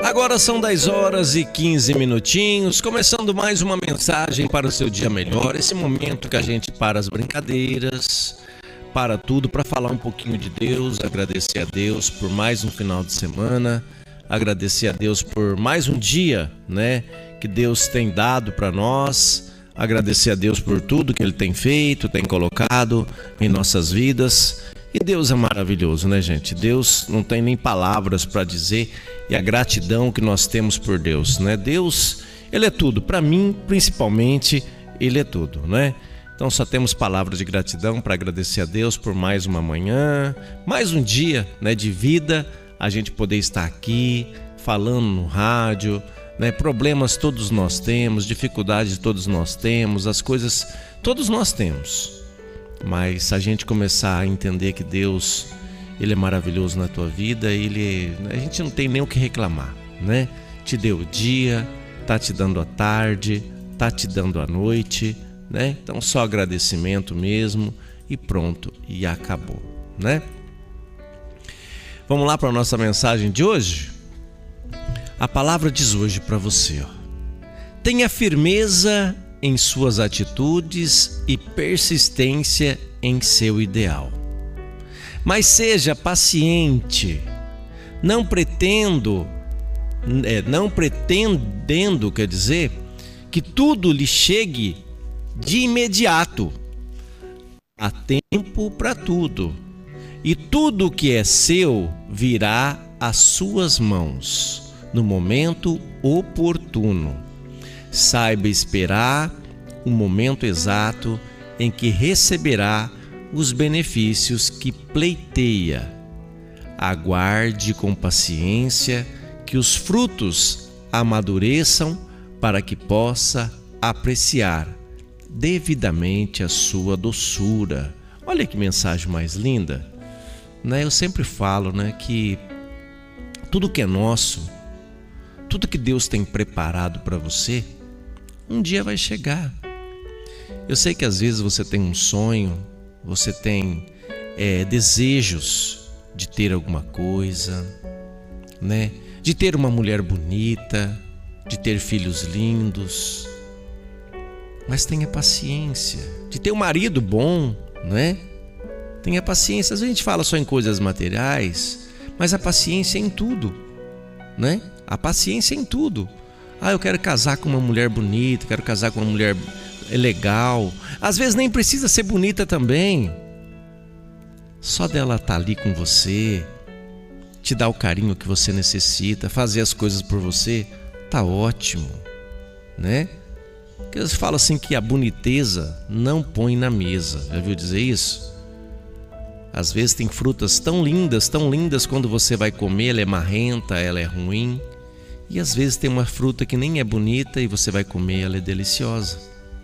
Agora são 10 horas e 15 minutinhos, começando mais uma mensagem para o seu dia melhor. Esse momento que a gente para as brincadeiras, para tudo, para falar um pouquinho de Deus, agradecer a Deus por mais um final de semana, agradecer a Deus por mais um dia, né, que Deus tem dado para nós, agradecer a Deus por tudo que Ele tem feito, tem colocado em nossas vidas. E Deus é maravilhoso, né, gente? Deus não tem nem palavras para dizer, e a gratidão que nós temos por Deus, né? Deus, Ele é tudo. Para mim, principalmente, Ele é tudo, né? Então só temos palavras de gratidão para agradecer a Deus por mais uma manhã, mais um dia, né, de vida, a gente poder estar aqui falando no rádio, né? Problemas todos nós temos, dificuldades todos nós temos, as coisas todos nós temos. Mas se a gente começar a entender que Deus, Ele é maravilhoso na tua vida, a gente não tem nem o que reclamar, né? Te deu o dia, tá te dando a tarde, tá te dando a noite, né? Então só agradecimento mesmo e pronto, e acabou, né? Vamos lá para a nossa mensagem de hoje? A palavra diz hoje para você, ó: tenha firmeza em suas atitudes e persistência em seu ideal. Mas seja paciente, não pretendendo, quer dizer, que tudo lhe chegue de imediato. Há tempo para tudo, e tudo que é seu virá às suas mãos no momento oportuno. Saiba esperar o momento exato em que receberá os benefícios que pleiteia. Aguarde com paciência que os frutos amadureçam para que possa apreciar devidamente a sua doçura. Olha que mensagem mais linda, né? Eu sempre falo, né, que tudo que é nosso, tudo que Deus tem preparado para você, um dia vai chegar. Eu sei que às vezes você tem um sonho, você tem desejos de ter alguma coisa, né? De ter uma mulher bonita, de ter filhos lindos. Mas tenha paciência. De ter um marido bom, né? Tenha paciência. Às vezes a gente fala só em coisas materiais, mas a paciência é em tudo, né? A paciência é em tudo. Eu quero casar com uma mulher bonita, quero casar com uma mulher legal. Às vezes nem precisa ser bonita também. Só dela estar ali com você, te dar o carinho que você necessita, fazer as coisas por você, tá ótimo, né? Porque eles falam assim que a boniteza não põe na mesa. Já viu dizer isso? Às vezes tem frutas tão lindas, quando você vai comer, ela é marrenta, ela é ruim. E às vezes tem uma fruta que nem é bonita e você vai comer, ela é deliciosa,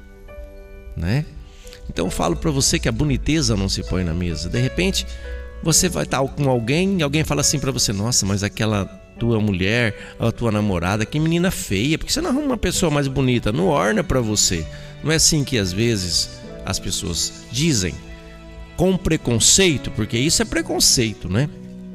né? Então eu falo para você que a boniteza não se põe na mesa. De repente você vai estar com alguém e alguém fala assim para você: nossa, mas aquela tua mulher, a tua namorada, que menina feia, porque você não arruma uma pessoa mais bonita? Não orna para você. Não é assim que às vezes as pessoas dizem, com preconceito, porque isso é preconceito, né?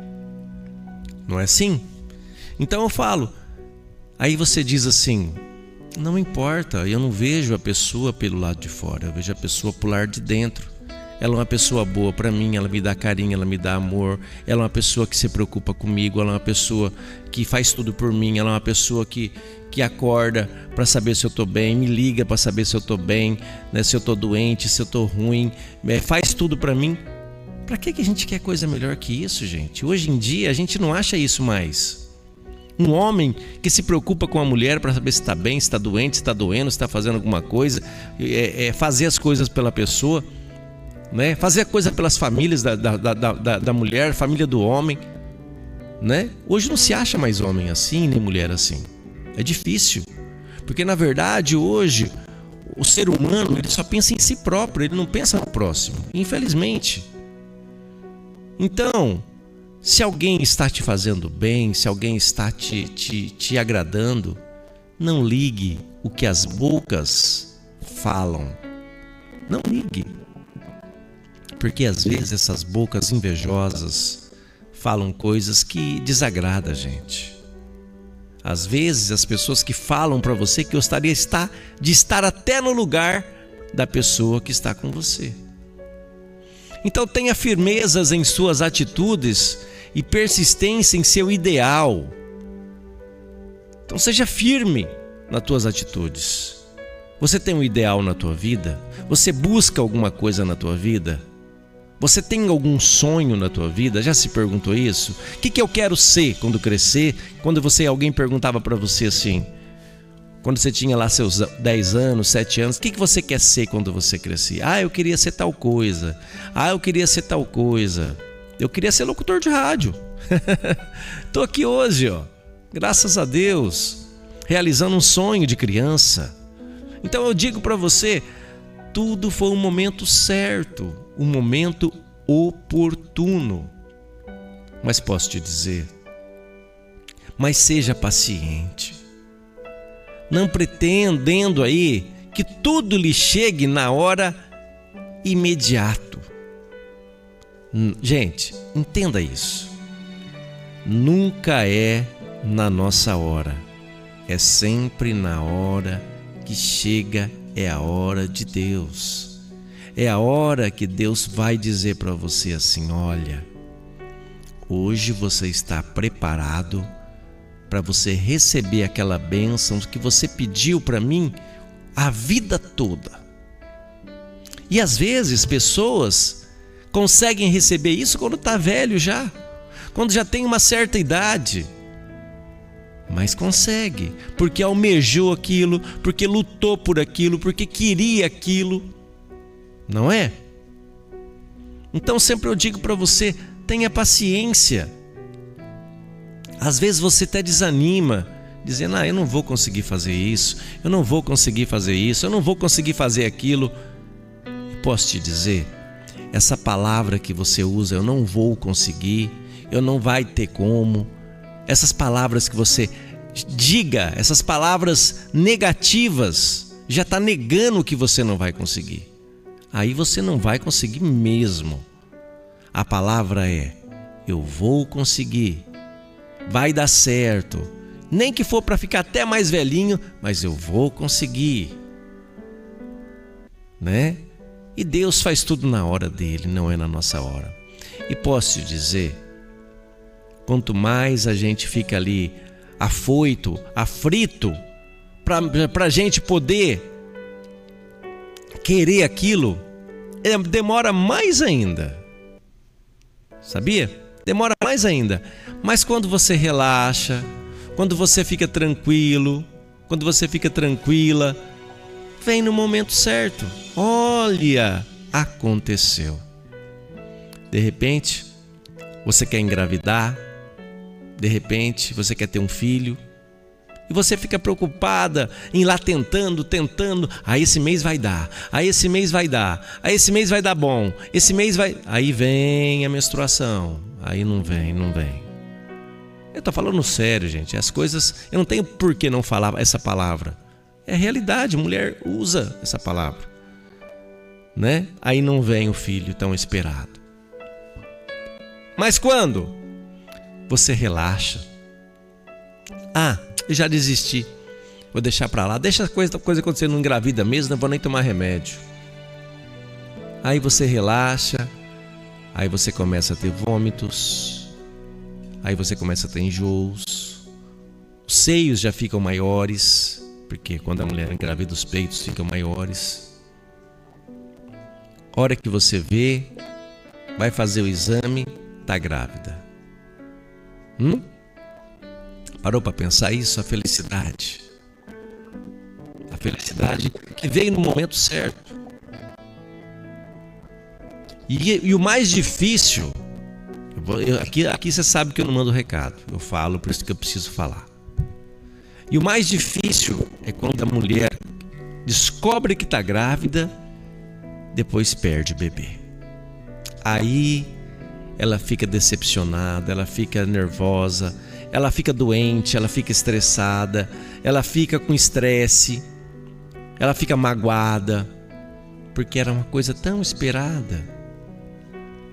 Não é assim? Então eu falo. Aí você diz assim: não importa, eu não vejo a pessoa pelo lado de fora, eu vejo a pessoa por lado de dentro. Ela é uma pessoa boa para mim, ela me dá carinho, ela me dá amor, ela é uma pessoa que se preocupa comigo, ela é uma pessoa que faz tudo por mim, ela é uma pessoa que acorda para saber se eu tô bem, me liga para saber se eu tô bem, né, se eu tô doente, se eu tô ruim, faz tudo para mim. Para que a gente quer coisa melhor que isso, gente? Hoje em dia a gente não acha isso mais. Um homem que se preocupa com a mulher para saber se está bem, se está doente, se está doendo, se está fazendo alguma coisa, fazer as coisas pela pessoa, né? Fazer a coisa pelas famílias da mulher, família do homem, né? Hoje não se acha mais homem assim, nem mulher assim. É difícil, porque na verdade hoje o ser humano ele só pensa em si próprio, ele não pensa no próximo, infelizmente. Então, se alguém está te fazendo bem, se alguém está te agradando, não ligue o que as bocas falam. Não ligue. Porque às vezes essas bocas invejosas falam coisas que desagradam a gente. Às vezes, as pessoas que falam para você que gostaria de estar até no lugar da pessoa que está com você. Então tenha firmezas em suas atitudes e persistência em seu ideal. Então seja firme nas tuas atitudes. Você tem um ideal na tua vida? Você busca alguma coisa na tua vida? Você tem algum sonho na tua vida? Já se perguntou isso? O que eu quero ser quando crescer? Quando alguém perguntava para você assim, quando você tinha lá seus 10 anos, 7 anos, o que você quer ser quando você crescer? Eu queria ser tal coisa. Eu queria ser tal coisa. Eu queria ser locutor de rádio. Estou aqui hoje, graças a Deus, realizando um sonho de criança. Então eu digo para você, tudo foi um momento certo, um momento oportuno. Mas posso te dizer, mas seja paciente. Não pretendendo aí que tudo lhe chegue na hora imediato. Gente, entenda isso. Nunca é na nossa hora. É sempre na hora que chega, é a hora de Deus. É a hora que Deus vai dizer para você assim, olha, hoje você está preparado para você receber aquela bênção que você pediu para mim a vida toda. E às vezes pessoas conseguem receber isso quando está velho já, quando já tem uma certa idade. Mas consegue, porque almejou aquilo, porque lutou por aquilo, porque queria aquilo, não é? Então sempre eu digo para você, tenha paciência. Às vezes você até desanima, dizendo, eu não vou conseguir fazer isso, eu não vou conseguir fazer isso, eu não vou conseguir fazer aquilo. Posso te dizer, essa palavra que você usa, eu não vou conseguir, eu não vai ter como, essas palavras que você diga, essas palavras negativas, já está negando que você não vai conseguir. Aí você não vai conseguir mesmo. A palavra é, eu vou conseguir. Vai dar certo, nem que for para ficar até mais velhinho, mas eu vou conseguir, né? E Deus faz tudo na hora dele, não é na nossa hora. E posso te dizer, quanto mais a gente fica ali afoito, aflito, para a gente poder querer aquilo, demora mais ainda, sabia? Demora mais ainda. Mas quando você relaxa, quando você fica tranquilo, quando você fica tranquila, vem no momento certo. Olha, aconteceu. De repente, você quer engravidar, de repente, você quer ter um filho, e você fica preocupada em ir lá tentando, esse mês vai dar, esse mês vai dar, esse mês vai dar bom, esse mês vai... Aí vem a menstruação, aí não vem. Eu tô falando sério, gente, as coisas, eu não tenho por que não falar essa palavra. É realidade, mulher usa essa palavra, né? Aí não vem o filho tão esperado. Mas quando você relaxa, eu já desisti, vou deixar pra lá, deixa a coisa acontecer, não engravida mesmo, não vou nem tomar remédio. Aí você relaxa, aí você começa a ter vômitos, aí você começa a ter enjoos, os seios já ficam maiores, porque quando a mulher engravida os peitos ficam maiores. Hora que você vê, vai fazer o exame, tá grávida. Parou para pensar isso? A felicidade que veio no momento certo. E o mais difícil, aqui você sabe que eu não mando recado, eu falo, por isso que eu preciso falar. E o mais difícil é quando a mulher descobre que está grávida, depois perde o bebê. Aí ela fica decepcionada, ela fica nervosa, ela fica doente, ela fica estressada, ela fica com estresse, ela fica magoada, porque era uma coisa tão esperada.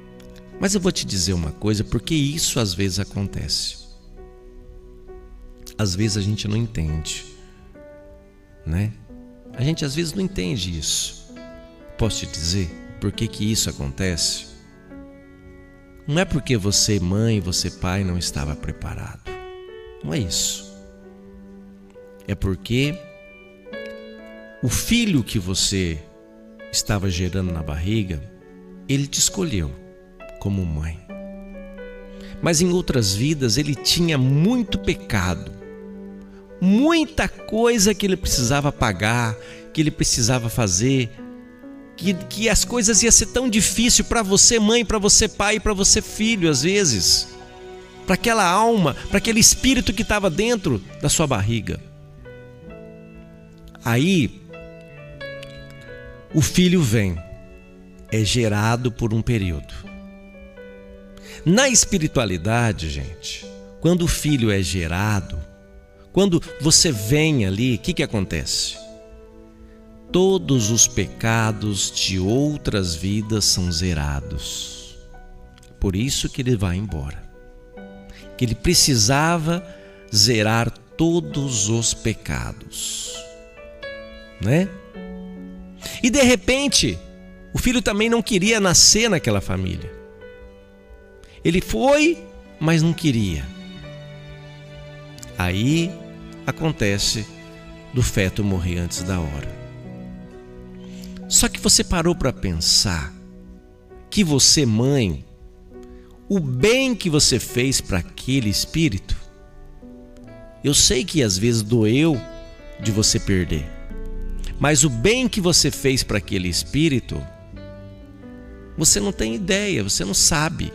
Mas eu vou te dizer uma coisa, porque isso às vezes acontece. às vezes a gente não entende, né? A gente às vezes não entende isso. Posso te dizer por que que isso acontece? Não é porque você, mãe, você, pai, não estava preparado. Não é isso. É porque o filho que você estava gerando na barriga, ele te escolheu como mãe. Mas em outras vidas ele tinha muito pecado, muita coisa que ele precisava pagar, que ele precisava fazer, que as coisas iam ser tão difícil para você mãe, para você pai, para você filho às vezes, para aquela alma, para aquele espírito que estava dentro da sua barriga. Aí o filho vem, é gerado por um período. Na espiritualidade, gente, quando o filho é gerado, quando você vem ali, o que acontece? Todos os pecados de outras vidas são zerados. Por isso que ele vai embora. Que ele precisava zerar todos os pecados, né? E de repente, o filho também não queria nascer naquela família. Ele foi, mas não queria. Aí acontece do feto morrer antes da hora. Só que você parou para pensar que você, mãe, o bem que você fez para aquele espírito, eu sei que às vezes doeu de você perder, mas o bem que você fez para aquele espírito, você não tem ideia, você não sabe.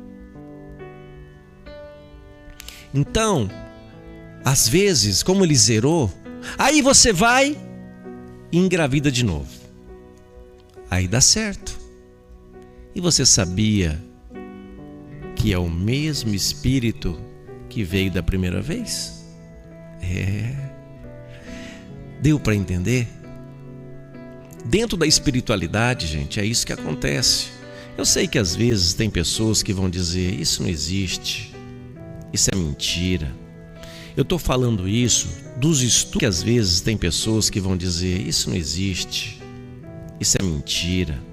Então, às vezes, como ele zerou, aí você vai e engravida de novo. Aí dá certo. E você sabia que é o mesmo espírito que veio da primeira vez? Deu para entender? Dentro da espiritualidade, gente, é isso que acontece. Eu sei que às vezes tem pessoas que vão dizer, isso não existe, isso é mentira. Eu estou falando isso dos estudos, que às vezes tem pessoas que vão dizer, isso não existe, isso é mentira.